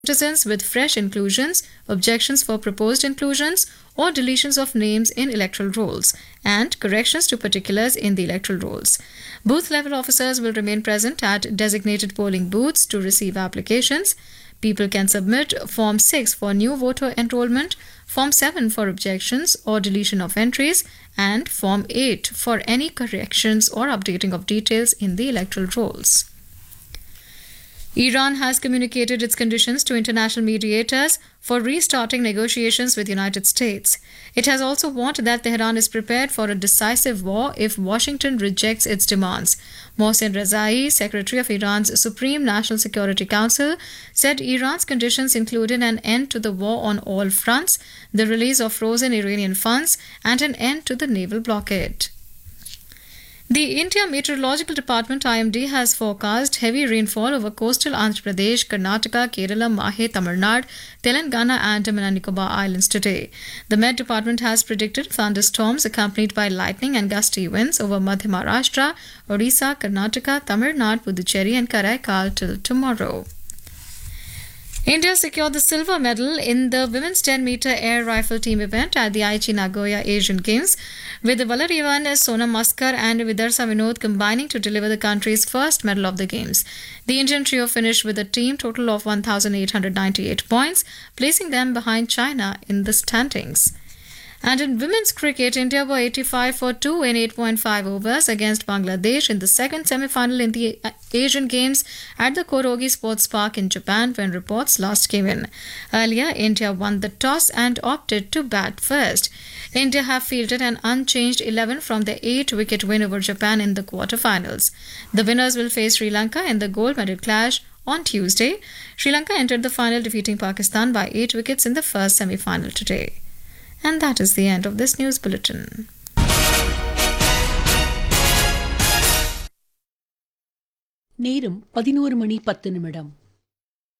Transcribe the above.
citizens with fresh inclusions, objections for proposed inclusions, or deletions of names in electoral rolls, and corrections to particulars in the electoral rolls. Booth level officers will remain present at designated polling booths to receive applications. People can submit Form 6 for new voter enrollment, Form 7 for objections or deletion of entries, and Form 8 for any corrections or updating of details in the electoral rolls. Iran has communicated its conditions to international mediators for restarting negotiations with the United States. It has also warned that Tehran is prepared for a decisive war if Washington rejects its demands. Mohsen Rezai, Secretary of Iran's Supreme National Security Council, said Iran's conditions included an end to the war on all fronts, the release of frozen Iranian funds, and an end to the naval blockade. The India Meteorological Department IMD has forecast heavy rainfall over coastal Andhra Pradesh, Karnataka, Kerala, Mahe, Tamil Nadu, Telangana and Andaman and Nicobar Islands today. The Met Department has predicted thunderstorms accompanied by lightning and gusty winds over Madhya Maharashtra, Odisha, Karnataka, Tamil Nadu, Puducherry and Karaikal till tomorrow. India secured the silver medal in the women's 10-meter air rifle team event at the Aichi Nagoya Asian Games, with Valarivan, Sonam Maskar and Vidarsa Vinod combining to deliver the country's first medal of the Games. The Indian trio finished with a team total of 1,898 points, placing them behind China in the standings. And in women's cricket, India were 85 for 2 in 8.5 overs against Bangladesh in the second semi-final in the Asian Games at the Korogi Sports Park in Japan when reports last came in. Earlier, India won the toss and opted to bat first. India have fielded an unchanged 11 from their 8-wicket win over Japan in the quarter-finals. The winners will face Sri Lanka in the gold medal clash on Tuesday. Sri Lanka entered the final defeating Pakistan by 8 wickets in the first semi-final today. And that is the end of this news bulletin. நேரம் 11:10